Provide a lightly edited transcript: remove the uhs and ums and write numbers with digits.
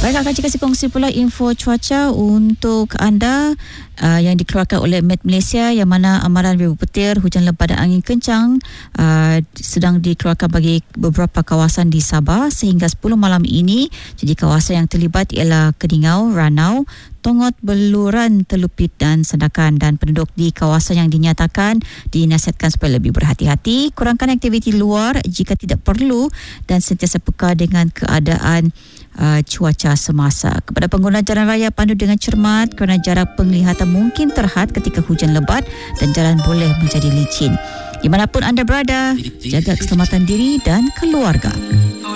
Baik, akan kasih kongsi pula info cuaca untuk anda yang dikeluarkan oleh Met Malaysia, yang mana amaran ribu petir, hujan lebat dan angin kencang sedang dikeluarkan bagi beberapa kawasan di Sabah sehingga 10 malam ini. Jadi kawasan yang terlibat ialah Keningau, Ranau, Tongot, Beluran, Telupit dan Sandakan, dan penduduk di kawasan yang dinyatakan dinasihatkan supaya lebih berhati-hati, kurangkan aktiviti luar jika tidak perlu dan sentiasa peka dengan keadaan cuaca semasa. Kepada pengguna jalan raya, pandu dengan cermat kerana jarak penglihatan mungkin terhad ketika hujan lebat dan jalan boleh menjadi licin. Di manapun anda berada, jaga keselamatan diri dan keluarga.